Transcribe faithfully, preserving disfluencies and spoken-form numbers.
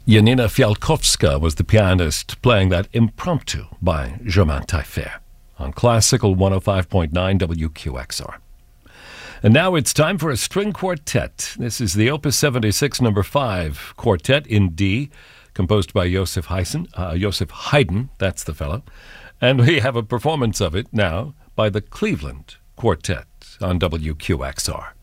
Janina Fialkowska was the pianist playing that Impromptu by Germain Taillefer on Classical one oh five point nine W Q X R. And now it's time for a string quartet. This is the Opus seventy-six number five quartet in D, composed by Joseph Haydn, uh, Joseph Haydn, that's the fellow. And we have a performance of it now by the Cleveland Quartet on W Q X R.